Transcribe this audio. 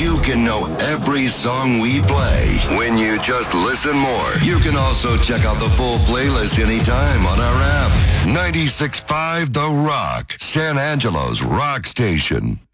You can know every song we play when you just listen more. You can also check out the full playlist anytime on our app. 96.5 The Rock, San Angelo's rock station.